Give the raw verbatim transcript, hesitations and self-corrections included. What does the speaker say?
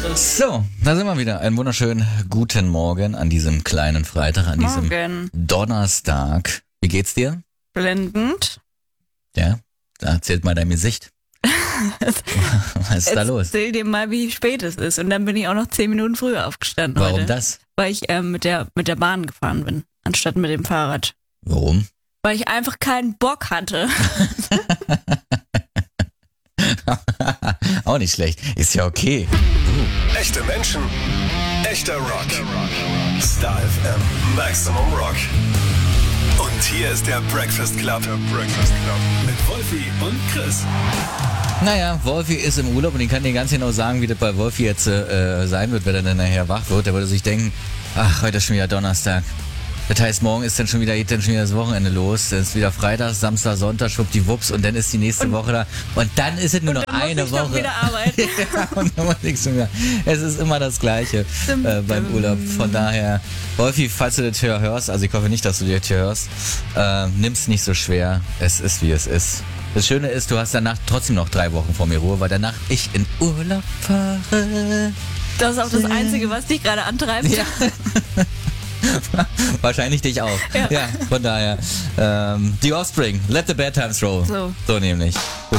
So, da sind wir wieder. Einen wunderschönen guten Morgen an diesem kleinen Freitag, an diesem Morgen. Donnerstag. Wie geht's dir? Blendend. Ja, da erzählt mal dein Gesicht. Was ist da los? Erzähl dir mal, wie spät es ist. Und dann bin ich auch noch zehn Minuten früher aufgestanden. Warum heute, das? Weil ich ähm, mit der mit der Bahn gefahren bin, anstatt mit dem Fahrrad. Warum? Weil ich einfach keinen Bock hatte. Auch nicht schlecht. Ist ja okay. Echte Menschen, echter Rock. Star F M, Maximum Rock. Und hier ist der Breakfast Club. Der Breakfast Club. Mit Wolfi und Chris. Naja, Wolfi ist im Urlaub und ich kann dir ganz genau sagen, wie das bei Wolfi jetzt äh, sein wird, wenn er dann nachher wach wird. Der würde sich denken, ach, heute ist schon wieder Donnerstag. Das heißt, morgen ist dann schon wieder, geht dann schon wieder das Wochenende los. Dann ist wieder Freitag, Samstag, Sonntag, schwuppdiwupps und dann ist die nächste Und- Woche da. Und dann ist es nur noch Und dann eine muss ich Woche. doch wieder arbeiten. Ja, und dann muss ich schon wieder. Es ist immer das Gleiche äh, beim Urlaub. Von daher, Wolfi, falls du das hier hörst, also ich hoffe nicht, dass du das hier hörst, äh, nimm's nicht so schwer. Es ist, wie es ist. Das Schöne ist, du hast danach trotzdem noch drei Wochen vor mir Ruhe, weil danach ich in Urlaub fahre. Das ist auch das Einzige, was dich gerade antreibt. Ja. Wahrscheinlich dich auch. Ja, Ja. von daher. Ähm, die Offspring, let the bad times roll. So. So nämlich. Gut.